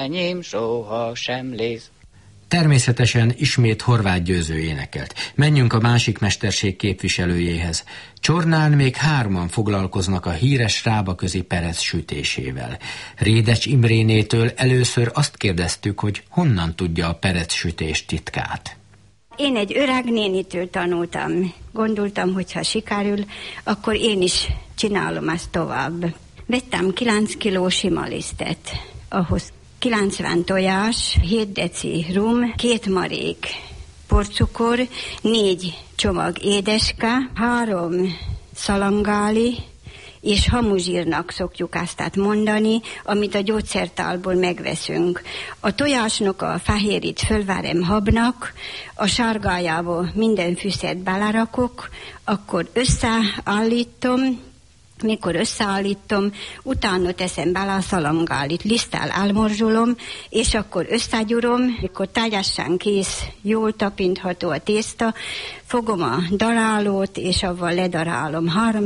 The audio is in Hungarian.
enyém soha sem lész. Természetesen ismét Horváth Győző énekelt. Menjünk a másik mesterség képviselőjéhez. Csornán még 3 foglalkoznak a híres rábaközi perec sütésével. Rédes Imrénétől először azt kérdeztük, hogy honnan tudja a perec sütés titkát. Én egy öreg nénitől tanultam. Gondoltam, hogy ha sikerül, akkor én is csinálom ezt tovább. Vettem 9 kiló sima lisztet, ahhoz 90 tojás, 7 deci rum, 2 marék porcukor, 4 csomag édeske, 3 szalangáli, és hamuzsírnak szokjuk ezt mondani, amit a gyógyszertálból megveszünk. A tojásnak a fehérét fölverem habnak, a sárgájába minden fűszert belerakok, akkor összeállítom. Mikor összeállítom, utána teszem bele a szalangálit, liszttel elmorzsolom, és akkor összegyúrom, mikor teljesen kész, jól tapintható a tészta, fogom a darálót, és avval ledarálom 3